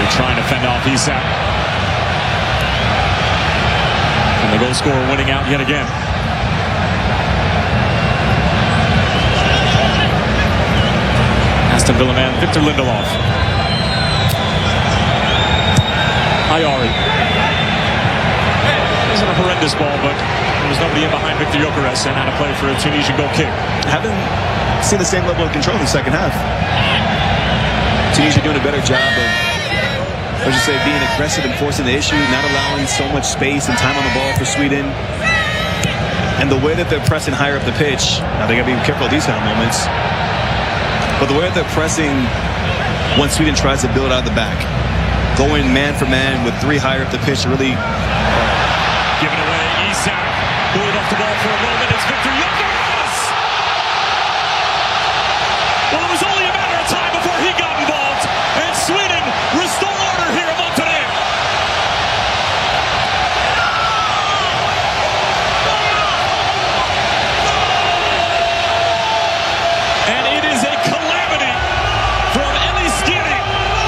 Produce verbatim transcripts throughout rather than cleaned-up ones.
They're trying to fend off Isak. And the goal scorer winning out yet again. Aston Villa man Victor Lindelof. Ayari. It wasn't a horrendous ball, but there was nobody in behind Victor Gyökeres and had to play for a Tunisian goal kick. Haven't seen the same level of control in the second half. Tunisia doing a better job of, let's just say, being aggressive and forcing the issue, not allowing so much space and time on the ball for Sweden. And the way that they're pressing higher up the pitch, now they got to be careful of these kind of moments. But the way that they're pressing when Sweden tries to build out the back, going man for man with three higher up the pitch, really giving away. Isak pulling off the ball for a moment. It's Victor Gyökeres. Well, it was only a matter of time before he got involved, and Sweden restore order here in Montenegro. And it is a calamity from Elie Skiri.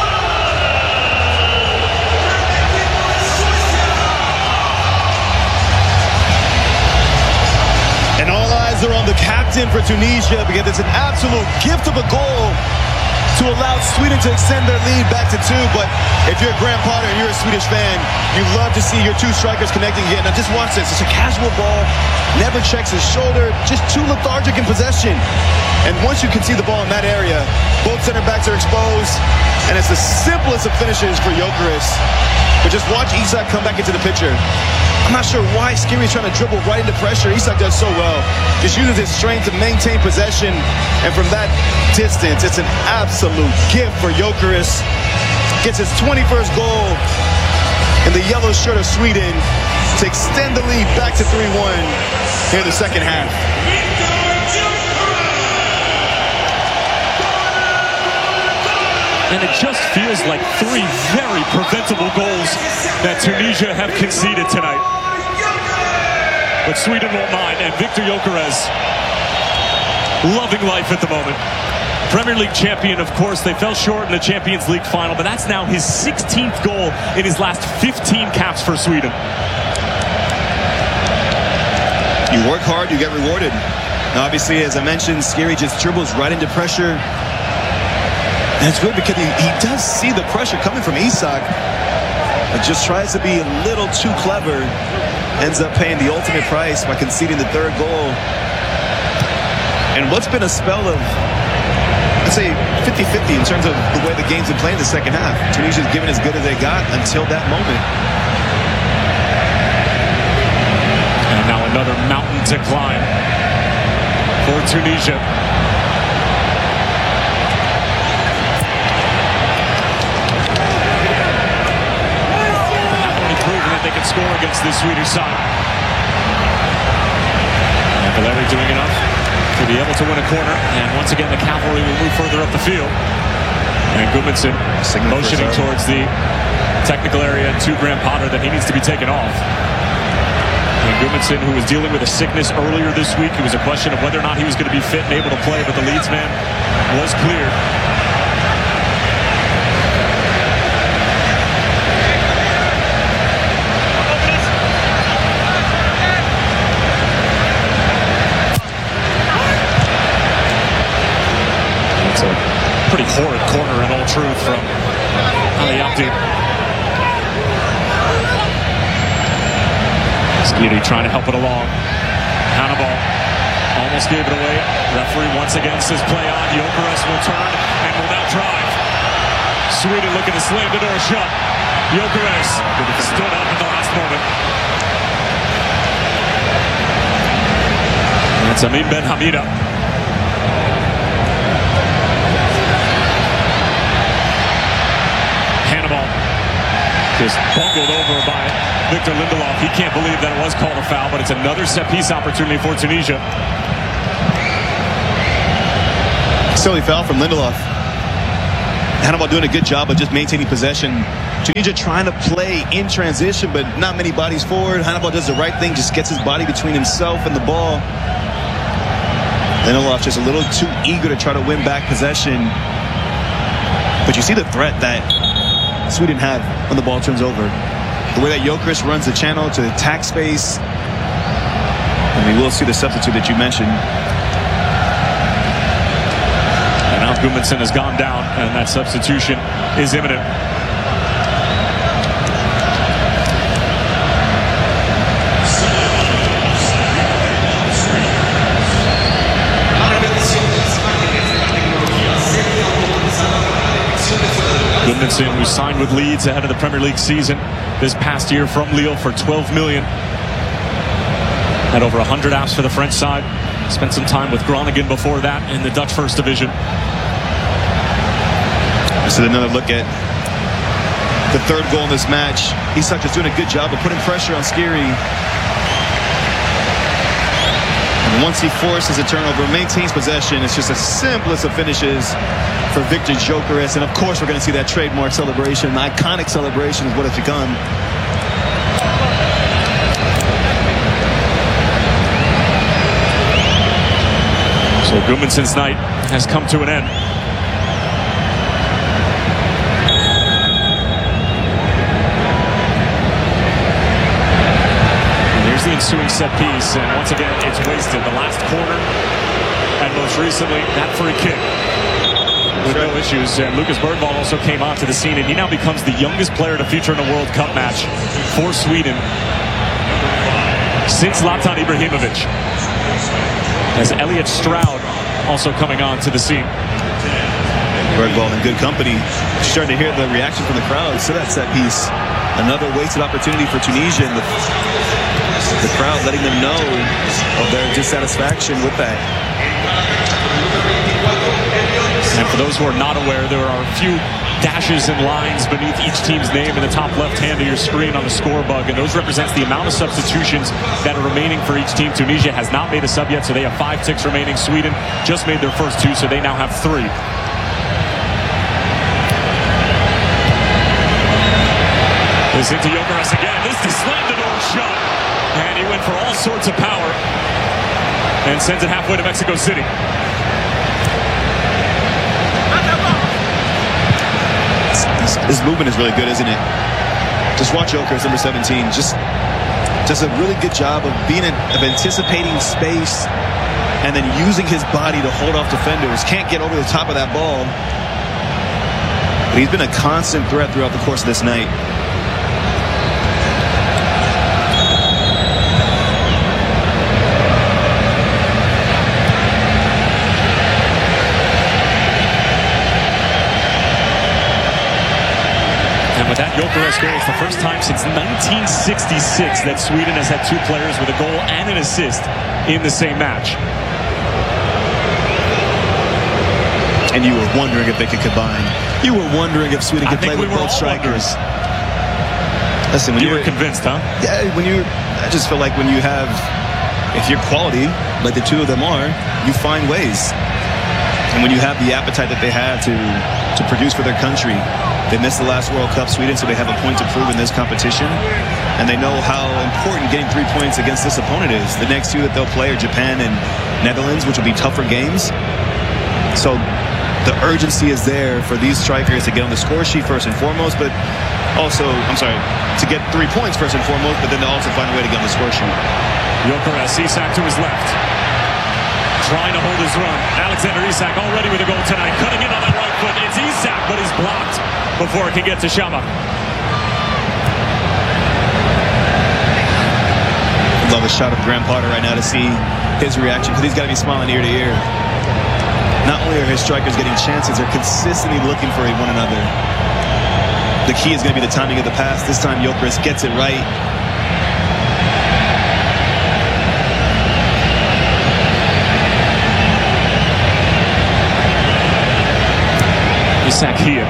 And all eyes are on the captain for Tunisia, because it's an absolute gift of a goal to allow Sweden to extend their lead back to two. But if you're Graham Potter and you're a Swedish fan, you love to see your two strikers connecting again. Now just watch this. It's a casual ball. Never checks his shoulder. Just too lethargic in possession. And once you can see the ball in that area, both center backs are exposed. And it's the simplest of finishes for Gyökeres. But just watch Isak come back into the picture. I'm not sure why Skiri is trying to dribble right into pressure. Isak does so well. Just uses his strength to maintain possession. And from that distance, it's an absolute gift for Gyökeres. Gets his twenty-first goal in the yellow shirt of Sweden to extend the lead back to three one here in the second half. And it just feels like three very preventable goals that Tunisia have conceded tonight. But Sweden won't mind, and Victor Gyökeres loving life at the moment. Premier League champion, of course. They fell short in the Champions League final, but that's now his sixteenth goal in his last fifteen caps for Sweden. You work hard, you get rewarded. Now, obviously, as I mentioned, Skiri just dribbles right into pressure. And it's good because he, he does see the pressure coming from Isak, but just tries to be a little too clever. Ends up paying the ultimate price by conceding the third goal. And what's been a spell of, let's say, fifty fifty in terms of the way the game's been playing in the second half. Tunisia's given as good as they got until that moment. And now another mountain to climb for Tunisia. They can score against this Swedish side. And Valeri doing enough to be able to win a corner. And once again, the cavalry will move further up the field. And Gudmundsson motioning towards the technical area to Graham Potter that he needs to be taken off. And Gudmundsson, who was dealing with a sickness earlier this week, it was a question of whether or not he was going to be fit and able to play, but the Leeds man was cleared. Pretty horrid corner in all truth from Ali Abdi. Skiri trying to help it along. Hannibal almost gave it away. Referee once again says play on. Gyökeres will turn and will now drive. Sweden looking to slam the door shut. Gyökeres stood up at the last moment. That's Amin Ben Hamida. Just bungled over by Victor Lindelof. He can't believe that it was called a foul, but it's another set-piece opportunity for Tunisia. Silly foul from Lindelof. Hannibal doing a good job of just maintaining possession. Tunisia trying to play in transition, but not many bodies forward. Hannibal does the right thing, just gets his body between himself and the ball. Lindelof just a little too eager to try to win back possession. But you see the threat that Sweden have when the ball turns over. The way that Gyökeres runs the channel to the attack space. And we will see the substitute that you mentioned. And now Gudmundsson has gone down, and that substitution is imminent. Gudmundsson, who signed with Leeds ahead of the Premier League season this past year from Lille for twelve million dollars. Had over one hundred apps for the French side. Spent some time with Groningen before that in the Dutch First Division. This is another look at the third goal in this match. Isak is doing a good job of putting pressure on Skiri. And once he forces a turnover, maintains possession, it's just the simplest of finishes for Viktor Gyökeres. And of course, we're going to see that trademark celebration. The iconic celebration is what it's become. So Gudmundsson's night has come to an end. And here's the ensuing set piece, and once again, it's wasted. The last corner, and most recently, that free kick with no issues. And Lucas Bergvall also came onto the scene, and he now becomes the youngest player to feature in a World Cup match for Sweden since Zlatan Ibrahimovic. As Elliot Stroud also coming on to the scene. Bergvall in good company. Starting to hear the reaction from the crowd to that set piece. Another wasted opportunity for Tunisia, and the, the crowd letting them know of their dissatisfaction with that. And for those who are not aware, there are a few dashes and lines beneath each team's name in the top left hand of your screen on the score bug, and those represents the amount of substitutions that are remaining for each team. Tunisia has not made a sub yet, so they have five ticks remaining. Sweden just made their first two, so they now have three. This into Gyökeres again. This is slammed the door shut, and he went for all sorts of power and sends it halfway to Mexico City. His movement is really good, isn't it? Just watch Gyökeres, number seventeen. Just does a really good job of being in, of anticipating space and then using his body to hold off defenders. Can't get over the top of that ball. But he's been a constant threat throughout the course of this night. With that Gyökeres goal, it's the first time since nineteen sixty-six that Sweden has had two players with a goal and an assist in the same match. And you were wondering if they could combine. You were wondering if Sweden could play we with both strikers. Wondering. Listen, when you you were convinced, huh? Yeah, when you, I just feel like when you have, if you're quality, like the two of them are, you find ways. And when you have the appetite that they have to, to produce for their country, they missed the last World Cup, Sweden, so they have a point to prove in this competition. And they know how important getting three points against this opponent is. The next two that they'll play are Japan and Netherlands, which will be tougher games. So the urgency is there for these strikers to get on the score sheet first and foremost, but also, I'm sorry, to get three points first and foremost, but then to also find a way to get on the score sheet. Gyökeres, Isak to his left. Trying to hold his run. Alexander Isak already with a goal tonight. Cutting in on that right foot. It's Isak, but he's blocked before it can get to Shama. Love a shot of Graham Potter right now to see his reaction, because he's got to be smiling ear to ear. Not only are his strikers getting chances, they're consistently looking for one another. The key is going to be the timing of the pass. This time Gyökeres gets it right. Isak here.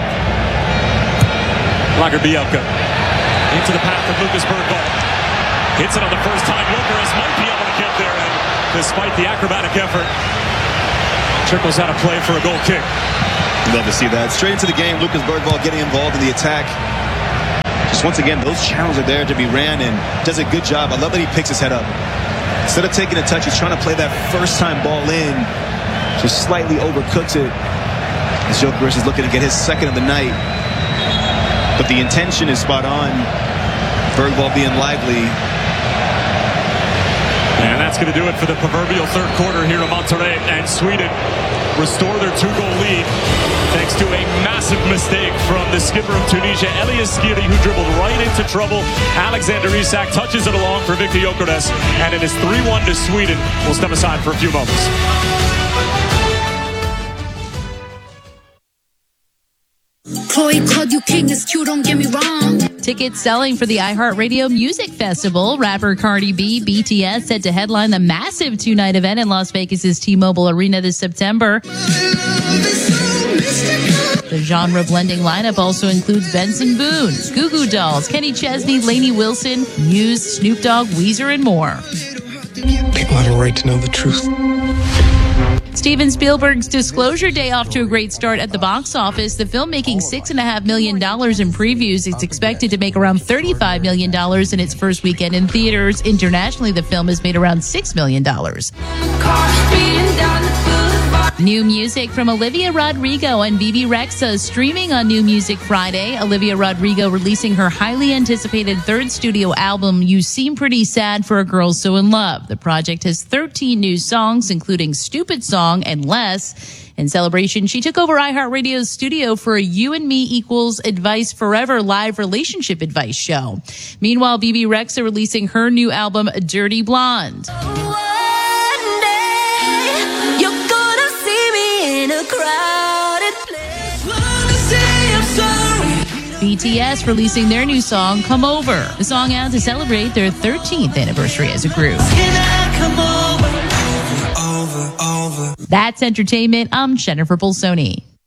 Lager Bielka into the path of Lucas Bergvall. Hits it on the first time. Gyökeres might be able to get there, and despite the acrobatic effort, trickles out a play for a goal kick. Love to see that. Straight into the game, Lucas Bergvall getting involved in the attack. Just once again, those channels are there to be ran, and does a good job. I love that he picks his head up. Instead of taking a touch, he's trying to play that first time ball in. Just slightly overcooks it. As Gyökeres is looking to get his second of the night. but the intention is spot on. Bergvall being lively. And that's going to do it for the proverbial third quarter here in Monterrey. And Sweden restore their two-goal lead thanks to a massive mistake from the skipper of Tunisia, Elias Skiri, who dribbled right into trouble. Alexander Isak touches it along for Victor Gyökeres, and it is three one to Sweden. We'll step aside for a few moments. Chloe called you king, it's cute, don't get me wrong. Tickets selling for the iHeartRadio Music Festival. Rapper Cardi B, B T S, set to headline the massive two-night event in Las Vegas' T-Mobile Arena this September. The genre-blending lineup also includes Benson Boone, Goo Goo Dolls, Kenny Chesney, Lainey Wilson, Muse, Snoop Dogg, Weezer, and more. People have a right to know the truth. Steven Spielberg's Disclosure Day off to a great start at the box office. The film making six point five million dollars in previews. It's expected to make around thirty-five million dollars in its first weekend in theaters. Internationally, the film has made around six million dollars. New music from Olivia Rodrigo and Bebe Rexha streaming on New Music Friday. Olivia Rodrigo releasing her highly anticipated third studio album, You Seem Pretty Sad for a Girl So in Love. The project has thirteen new songs, including Stupid Song and Less. In celebration, she took over iHeartRadio's studio for a You and Me Equals Advice Forever live relationship advice show. Meanwhile, Bebe Rexha releasing her new album, Dirty Blonde. B T S releasing their new song, Come Over. The song out to celebrate their thirteenth anniversary as a group. That's entertainment. I'm Jennifer Bolsoni.